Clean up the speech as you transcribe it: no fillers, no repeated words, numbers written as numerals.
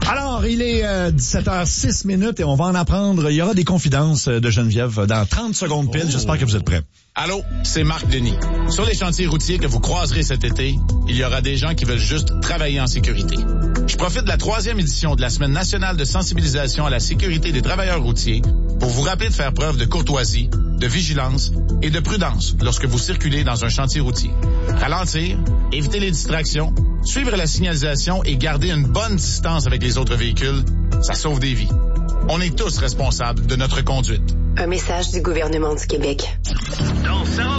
Alors, il est 17h06 et on va en apprendre. Il y aura des confidences de Geneviève dans 30 secondes pile. J'espère que vous êtes prêts. Allô, c'est Marc Denis. Sur les chantiers routiers que vous croiserez cet été, il y aura des gens qui veulent juste travailler en sécurité. Je profite de la 3e édition de la Semaine nationale de sensibilisation à la sécurité des travailleurs routiers pour vous rappeler de faire preuve de courtoisie, de vigilance et de prudence lorsque vous circulez dans un chantier routier. Ralentir, éviter les distractions, suivre la signalisation et garder une bonne distance avec les autres véhicules, ça sauve des vies. On est tous responsables de notre conduite. Un message du gouvernement du Québec. Dans 100